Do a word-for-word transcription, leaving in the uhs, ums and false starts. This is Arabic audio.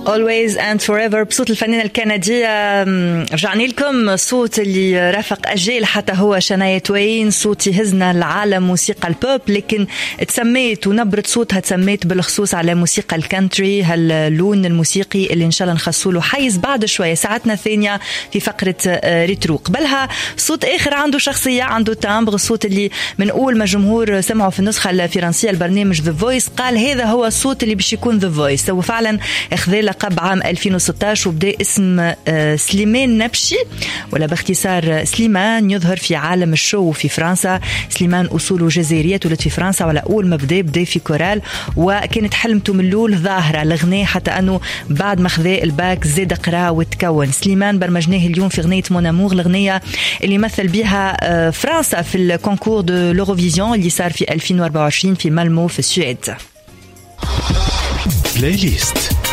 Always and Forever بصوت الفنانة الكندية. رجعنا لكم صوت اللي رافق أجيال حتى هو شانيا توين، صوت يهزنا العالم موسيقى البوب، لكن تسميت ونبرة صوتها تسميت بالخصوص على موسيقى الكانتري، هاللون الموسيقي اللي إن شاء الله نخصوله حيز بعد شوية ساعتنا الثانية في فقرة ريترو. قبلها صوت آخر عنده شخصية، عنده تامبر، الصوت اللي من أول ما جمهور سمعوا في النسخة الفرنسية البرنامج The Voice قال هذا هو الصوت اللي بيش يكون The Voice. هو فعلا اخذ لقب عام ألفين وستة عشر وبدأ اسم سليمان نبشي ولا باختصار سليمان، يظهر في عالم الشو في فرنسا. سليمان أصوله جزائرية، ولد في فرنسا، ولا أول ما بدأ بدأ في كورال، وكانت حلمته من الأول ظاهرة الغناء، حتى أنه بعد ما خذ الباك زاد قرا وتكون. سليمان برمجناه اليوم في غنية مون أمور، الغنية اللي مثل بها فرنسا في الكونكور دو لوروفيزيون اللي صار في ألفين وأربعة وعشرين في مالمو في السويد. بلاي ليست